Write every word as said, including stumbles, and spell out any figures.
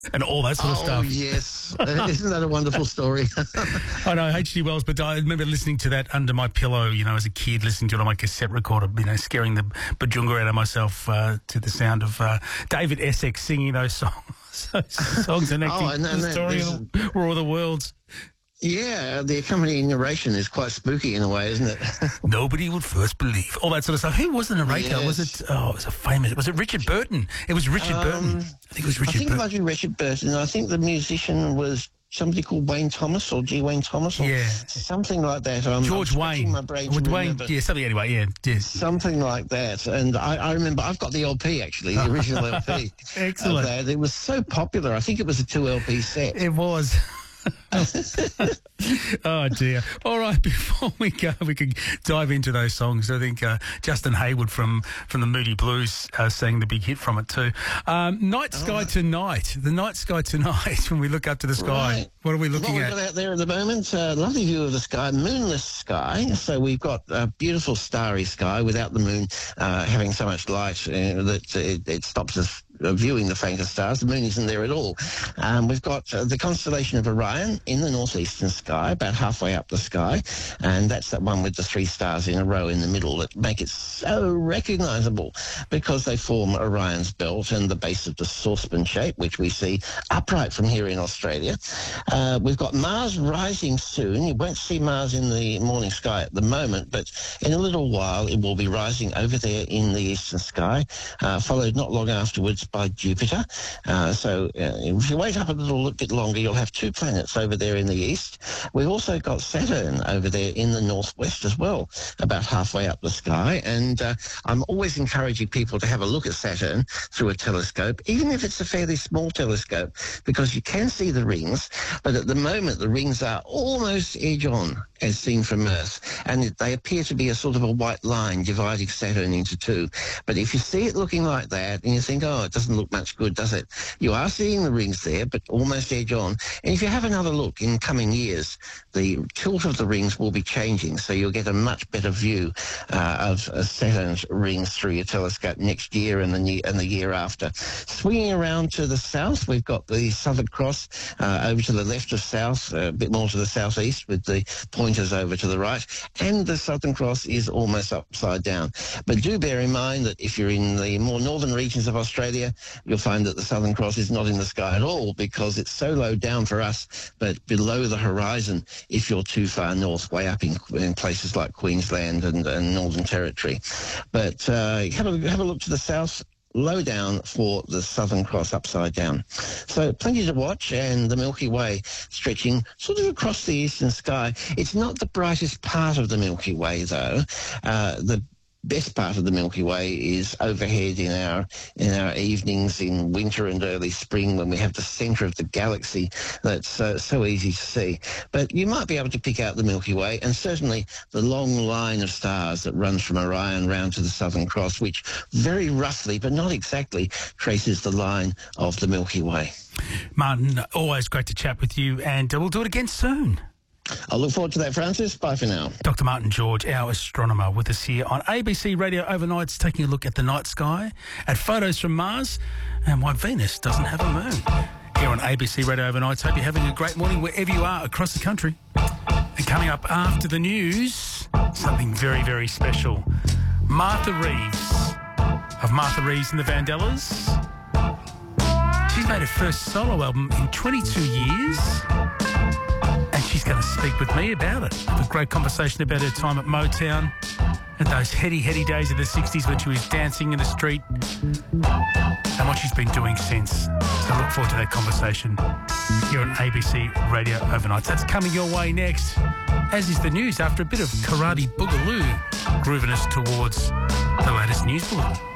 and all that sort of oh, stuff. Oh, yes. Isn't that a wonderful story? I know, H G Wells, but I remember listening to that under my pillow, you know, as a kid, listening to it on my cassette recorder, you know, scaring the bajunga out of myself uh, to the sound of uh, David Essex singing those songs, those songs and acting oh, and, and the story of War of the Worlds. Yeah, the accompanying narration is quite spooky in a way, isn't it? Nobody would first believe. All that sort of stuff. Who was the narrator? Yes. Was it, oh, it was a famous, was it Richard Burton? It was Richard Um, Burton. I think it was Richard I think Burton. it might be Richard Burton. I think the musician was somebody called Wayne Thomas or G. Wayne Thomas or Yeah. something like that. I'm, George I'm Wayne. My brain to With Wayne, remember. yeah, something anyway, yeah. yeah. Something like that. And I, I remember, I've got the L P actually, the original L P. Excellent. Of that. It was so popular. I think it was a two L P set. It was. Oh, dear. All right, before we go, we can dive into those songs. I think uh, Justin Hayward from, from the Moody Blues uh, sang the big hit from it too. Um, Night Sky Oh. Tonight. The Night Sky Tonight, when we look up to the sky, Right. what are we What looking we've at? got out there at the moment, uh, lovely view of the sky, moonless sky. So we've got a beautiful starry sky without the moon uh, having so much light uh, that it, it stops us uh, viewing the fainter stars. The moon isn't there at all. Um, we've got uh, the constellation of Orion in the northeastern sky, about halfway up the sky, and that's that one with the three stars in a row in the middle that make it so recognisable because they form Orion's belt and the base of the saucepan shape, which we see upright from here in Australia. Uh, we've got Mars rising soon. You won't see Mars in the morning sky at the moment, but in a little while it will be rising over there in the eastern sky, uh, followed not long afterwards by Jupiter. Uh, so uh, if you wait up a little bit longer, you'll have two planets over there in the east. We've also got Saturn over there in the northwest as well, about halfway up the sky. And uh, I'm always encouraging people to have a look at Saturn through a telescope, even if it's a fairly small telescope, because you can see the rings, but at the moment the rings are almost edge-on as seen from Earth, and they appear to be a sort of a white line dividing Saturn into two. But if you see it looking like that and you think, oh, it doesn't look much good, does it? You are seeing the rings there, but almost edge-on. And if you have another look in coming years, the tilt of the rings will be changing, so you'll get a much better view uh, of uh, Saturn's rings through your telescope next year and the, ne- and the year after. Swinging around to the south, we've got the Southern Cross uh, over to the left of south, a bit more to the southeast with the pointers over to the right, and the Southern Cross is almost upside down. But do bear in mind that if you're in the more northern regions of Australia, you'll find that the Southern Cross is not in the sky at all because it's so low down for us, but below the horizon if you're too far north, way up in, in places like Queensland and, and Northern Territory. But uh, have a, have a look to the south, low down for the Southern Cross upside down. So plenty to watch, and the Milky Way stretching sort of across the eastern sky. It's not the brightest part of the Milky Way, though. Uh, the best part of the Milky Way is overhead in our in our evenings in winter and early spring when we have the centre of the galaxy that's uh, so easy to see. But you might be able to pick out the Milky Way, and certainly the long line of stars that runs from Orion round to the Southern Cross, which very roughly, but not exactly, traces the line of the Milky Way. Martin, always great to chat with you, and uh, we'll do it again soon. I look forward to that, Francis. Bye for now. Doctor Martin George, our astronomer, with us here on A B C Radio Overnights, taking a look at the night sky, at photos from Mars, and why Venus doesn't have a moon. Here on A B C Radio Overnights, hope you're having a great morning wherever you are across the country. And coming up after the news, something very, very special. Martha Reeves of Martha Reeves and the Vandellas. She's made her first solo album in twenty-two years. She's going to speak with me about it. Have a great conversation about her time at Motown and those heady, heady days of the sixties when she was dancing in the street and what she's been doing since. So look forward to that conversation here on A B C Radio Overnights. That's coming your way next, as is the news after a bit of karate boogaloo grooving us towards the latest news bulletin.